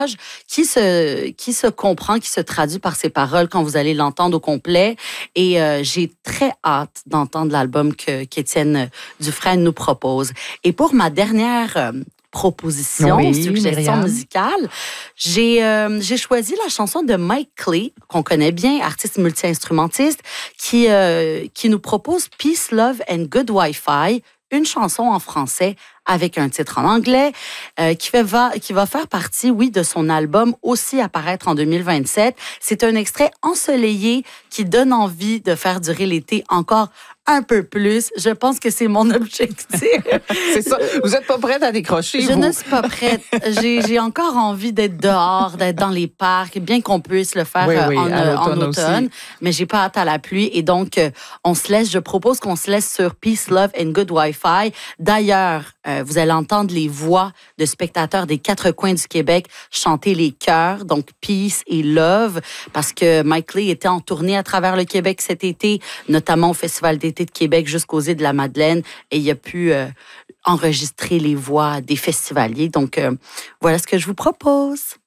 qui se comprend, qui se traduit par ses paroles quand vous allez l'entendre au complet. Et j'ai très hâte d'entendre l'album qu'Étienne Dufresne nous propose. Et pour ma dernière proposition, suggestion musicale, j'ai choisi la chanson de Mike Clay, qu'on connaît bien, artiste multi-instrumentiste, qui nous propose Peace, Love and Good Wi-Fi, une chanson en français avec un titre en anglais, qui va faire partie, oui, de son album, aussi apparaître en 2027. C'est un extrait ensoleillé qui donne envie de faire durer l'été encore un peu plus. Je pense que c'est mon objectif. C'est ça. Vous n'êtes pas prête à décrocher, Je ne suis pas prête. J'ai encore envie d'être dehors, d'être dans les parcs, bien qu'on puisse le faire en automne. Mais j'ai pas hâte à la pluie. Et donc, je propose qu'on se laisse sur Peace, Love and Good Wi-Fi. D'ailleurs, vous allez entendre les voix de spectateurs des 4 coins du Québec chanter les chœurs, donc Peace et Love, parce que Mike Clay était en tournée à travers le Québec cet été, notamment au Festival d'été de Québec jusqu'aux îles de la Madeleine, et il a pu enregistrer les voix des festivaliers. Donc, voilà ce que je vous propose.